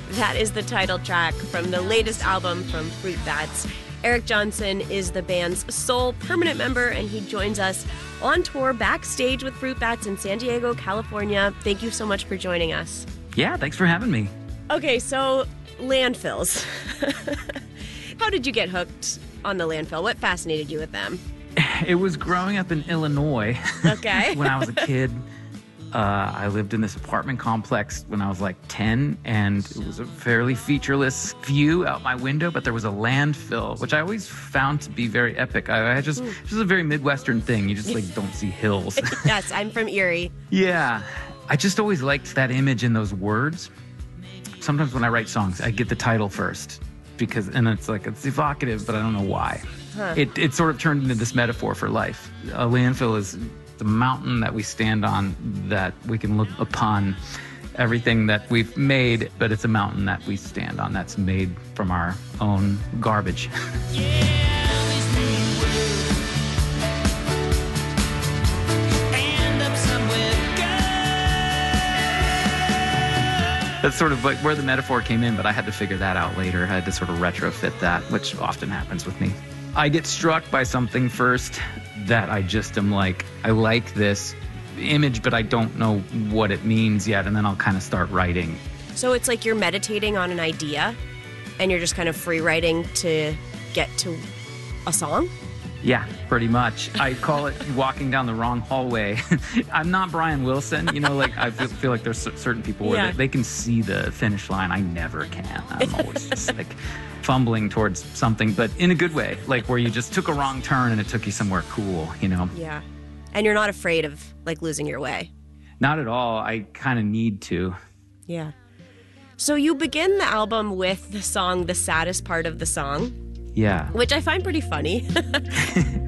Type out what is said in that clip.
That is the title track from the latest album from Fruit Bats. Eric Johnson is the band's sole permanent member, and he joins us on tour backstage with Fruit Bats in San Diego, California. Thank you so much for joining us. Yeah, thanks for having me. Okay, so landfills. How did you get hooked on the landfill? What fascinated you with them? It was growing up in Illinois. Okay. When I was a kid. I lived in this apartment complex when I was like 10, and it was a fairly featureless view out my window, but there was a landfill, which I always found to be very epic. I just a very Midwestern thing. You just like don't see hills. Yes, I'm from Erie. Yeah. I just always liked that image and those words. Sometimes when I write songs, I get the title first and it's evocative, but I don't know why. Huh. It sort of turned into this metaphor for life. A landfill is the mountain that we stand on, that we can look upon everything that we've made, but it's a mountain that we stand on that's made from our own garbage. That's sort of like where the metaphor came in, but I had to figure that out later. I had to sort of retrofit that, which often happens with me. I get struck by something first that I just am like, I like this image, but I don't know what it means yet. And then I'll kind of start writing. So it's like you're meditating on an idea and you're just kind of free writing to get to a song? Yeah, pretty much. I call it walking down the wrong hallway. I'm not Brian Wilson. I feel like there's certain people where they can see the finish line. I never can. I'm always just like fumbling towards something, but in a good way, like where you just took a wrong turn and it took you somewhere cool, Yeah. And you're not afraid of like losing your way? Not at all. I kind of need to. Yeah. So you begin the album with the song, The Saddest Part of the Song. Yeah. Which I find pretty funny.